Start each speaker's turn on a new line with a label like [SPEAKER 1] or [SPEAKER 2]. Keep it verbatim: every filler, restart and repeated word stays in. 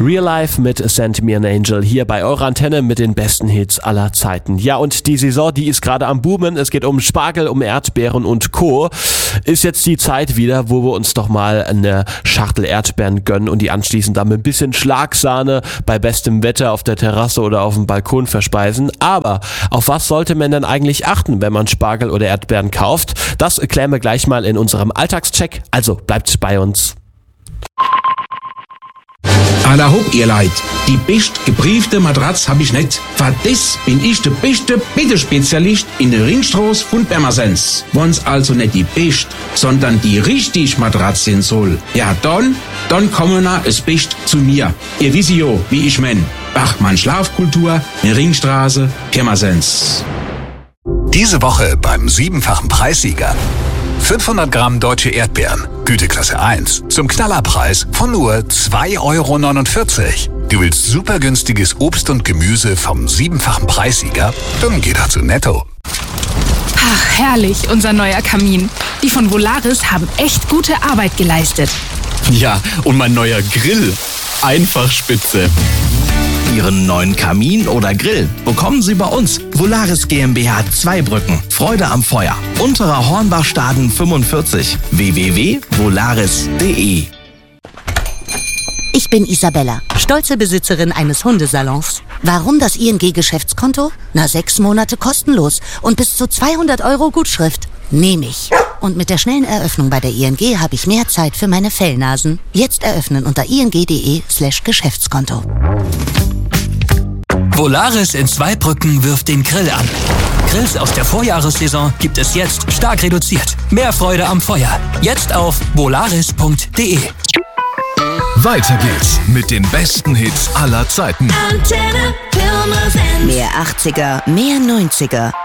[SPEAKER 1] Real Life mit Send Me an Angel hier bei eurer Antenne mit den besten Hits aller Zeiten. Ja, und die Saison, die ist gerade am Boomen. Es geht um Spargel, um Erdbeeren und Co. Ist jetzt die Zeit wieder, wo wir uns doch mal eine Schachtel Erdbeeren gönnen und die anschließend dann mit ein bisschen Schlagsahne bei bestem Wetter auf der Terrasse oder auf dem Balkon verspeisen. Aber auf was sollte man denn eigentlich achten, wenn man Spargel oder Erdbeeren kauft? Das klären wir gleich mal in unserem Alltagscheck. Also bleibt bei uns.
[SPEAKER 2] Alla hopp, ihr Leid. Die best gebriefte Matratz hab ich nicht. Für das bin ich der beste Bittespezialist in der Ringstraße von Pirmasens. Wenn's also nicht die best, sondern die richtig Matratz sein soll, ja dann, dann kommen na es best zu mir. Ihr wisst ja, wie ich mein. Bachmann Schlafkultur, in Ringstraße, Pirmasens.
[SPEAKER 3] Diese Woche beim siebenfachen Preissieger. fünfhundert Gramm deutsche Erdbeeren, Güteklasse eins, zum Knallerpreis von nur zwei Euro neunundvierzig. Du willst super günstiges Obst und Gemüse vom siebenfachen Preissieger? Dann geh doch zu Netto.
[SPEAKER 4] Ach, herrlich, unser neuer Kamin. Die von Volaris haben echt gute Arbeit geleistet.
[SPEAKER 5] Ja, und mein neuer Grill. Einfach spitze.
[SPEAKER 6] Ihren neuen Kamin oder Grill bekommen Sie bei uns. Volaris GmbH Zweibrücken. Freude am Feuer. Unterer Hornbachstaden fünfundvierzig. w w w punkt volaris punkt de.
[SPEAKER 7] Ich bin Isabella, stolze Besitzerin eines Hundesalons. Warum das I N G-Geschäftskonto? Na, sechs Monate kostenlos und bis zu zweihundert Euro Gutschrift. Nehme ich. Und mit der schnellen Eröffnung bei der I N G habe ich mehr Zeit für meine Fellnasen. Jetzt eröffnen unter ing.de slash Geschäftskonto.
[SPEAKER 8] Volaris in Zweibrücken wirft den Grill an. Grills aus der Vorjahressaison gibt es jetzt stark reduziert. Mehr Freude am Feuer. Jetzt auf volaris punkt de.
[SPEAKER 9] Weiter geht's mit den besten Hits aller Zeiten.
[SPEAKER 7] Mehr achtziger, mehr neunziger.